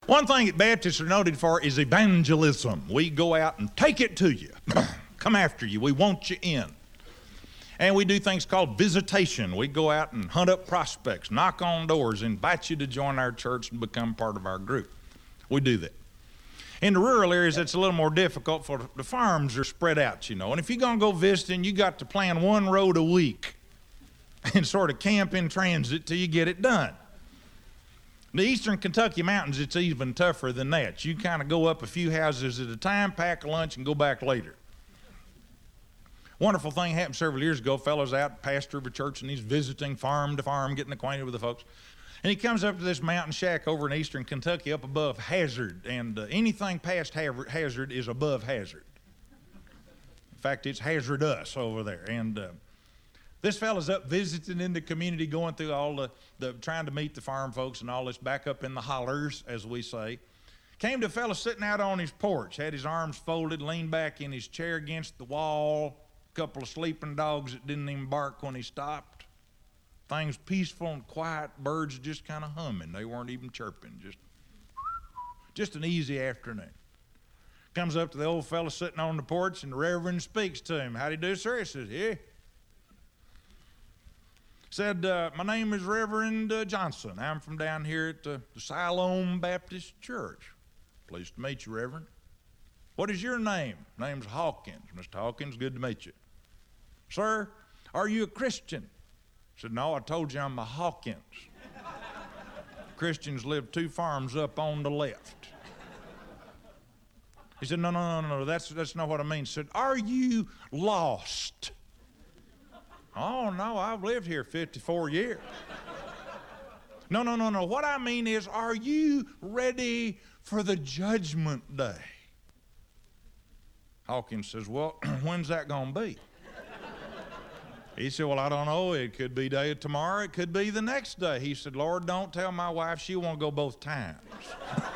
One thing that Baptists are noted for is evangelism. We go out and take it to you. Come after you. We want you in. And we do things called visitation. We go out and hunt up prospects, knock on doors, invite you to join our church and become part of our group. We do that. In the rural areas, it's a little more difficult, for the farms are spread out, you know. And if you're going to go visiting, you got to plan one road a week and sort of camp in transit till you get it done. The eastern Kentucky mountains, it's even tougher than that. You kind of go up a few houses at a time, pack a lunch, and go back later. Wonderful thing happened several years ago. Fellow's out, pastor of a church, and he's visiting farm to farm, getting acquainted with the folks. And he comes up to this mountain shack over in eastern Kentucky up above Hazard, and anything past Hazard is above Hazard. In fact, it's hazardous over there. And this fella's up visiting in the community, going through all the trying to meet the farm folks and all this, back up in the hollers, as we say. Came to a fella sitting out on his porch, had his arms folded, leaned back in his chair against the wall, a couple of sleeping dogs that didn't even bark when he stopped. Things peaceful and quiet, birds just kind of humming. They weren't even chirping, just an easy afternoon. Comes up to the old fella sitting on the porch, and the Reverend speaks to him. "How do you do, sir?" He says, "Yeah." Said, "My name is Reverend Johnson. I'm from down here at the Siloam Baptist Church." "Pleased to meet you, Reverend." "What is your name?" "Name's Hawkins." "Mr. Hawkins, good to meet you." "Sir, are you a Christian?" I said, "No, I told you I'm a Hawkins." Christians live 2 farms up on the left. He said, No, that's not what I mean. He said, "Are you lost?" "Oh, no, I've lived here 54 years. No. What I mean is, are you ready for the judgment day?" Hawkins says, "Well, when's that going to be?" He said, "Well, I don't know. It could be day tomorrow. It could be the next day." He said, "Lord, don't tell my wife. She won't go both times."